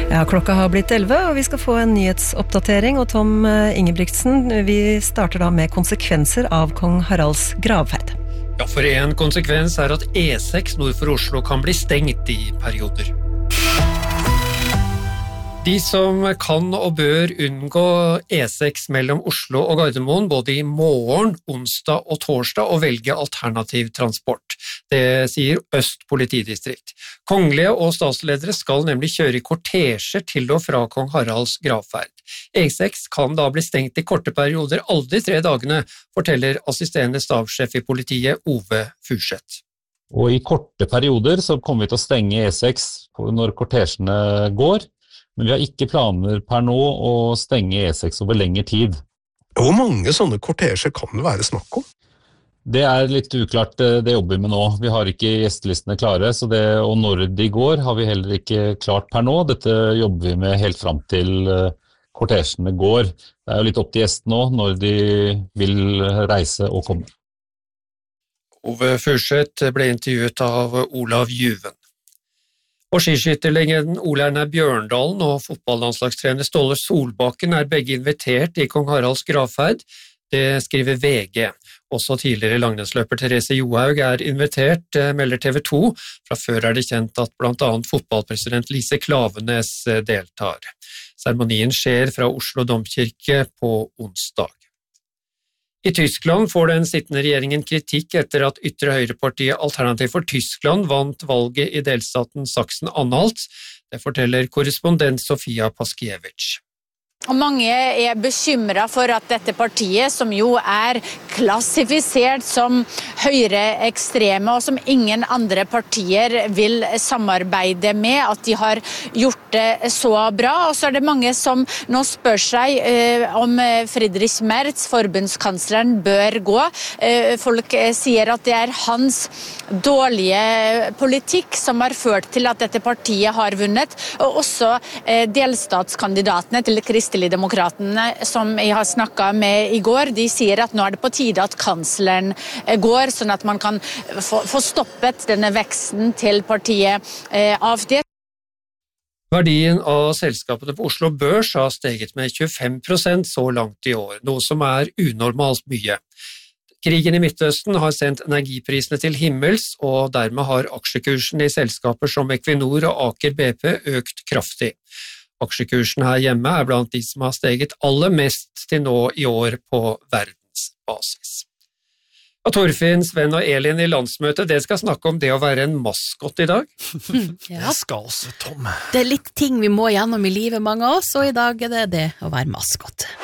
Ja, klokka har blitt 11, og vi skal få en nyhetsoppdatering, og Tom Ingebrigtsen, vi starter da med konsekvenser av kong Haralds gravferd. Ja, for en konsekvens at E6 nord for Oslo kan bli stengt i perioder. De som kan og bør unngå E6 mellom Oslo og Gardermoen både i morgen, onsdag og torsdag og velge alternativ transport. Det sier Øst politidistrikt. Kongelige og statsledere skal nemlig kjøre i kortesjer til og fra kong Haralds gravferd. E6 kan da bli stengt i korte perioder alle de 3 dagene, forteller assisterende stabssjef i politiet Ove Furseth. Og i korte perioder så kommer vi til å stenge E6 når kortesjene går, men vi har ikke planer per nå å stenge E6 over lengre tid. Hvor mange sånne kortesjer kan det være snakk om? Det er litt uklart, det jobber vi med nå. Vi har ikke gjestelistene klare, og når de går har vi heller ikke klart per nå. Dette jobber vi med helt frem til kortesjene går. Det er jo litt opp til gjestene nå når de vil reise og komme. Ove Furseth ble intervjuet av Olav Juven. Og skiskytterlegenden Ole Einar Bjørndalen og fotballandslagstrener Ståle Solbakken begge invitert i kong Haralds gravferd. Det skriver VG. Også tidligere langrennsløper Therese Johaug invitert, melder TV 2. Fra før det kjent at blant annet fotballpresident Lise Klaveness deltar. Seremonien skjer fra Oslo Domkirke på onsdag. I Tyskland får den sittende regjeringen kritikk etter at ytre høyrepartiet Alternativ for Tyskland vant valget i delstaten Sachsen-Anhalt. Det forteller korrespondent Sofia Paskiewicz. Og mange bekymret for at dette partiet, som jo klassifisert som høyreekstreme, og som ingen andre partier vil samarbeide med, at de har gjort det så bra. Og så det mange som nå spør seg om Friedrich Merz, forbundskansleren, bør gå. Folk sier at det hans dårlige politikk som har ført til at dette partiet har vunnet, og også delstatskandidatene til Kristelig-demokratene som jeg har snakket med i går, de sier at nå det på tide at kansleren går, sånn at man kan få stoppet denne veksten til partiet AfD. Verdien av selskapene på Oslo Børs har steget med 25% så langt i år, noe som unormalt mye. Krigen i Midtøsten har sendt energiprisene til himmels, og dermed har aksjekursen i selskaper som Equinor og Aker BP økt kraftig. Aksjekursen her hjemme blant de som har steget aller mest til nå i år på verdensbasis. Og Torfinn, Sven og Elin i landsmøtet, det skal snakke om det å være en maskot i dag. Ja. Det skal også, Tom. Det litt ting vi må gjennom i livet, mange av oss, og i dag det å være maskot.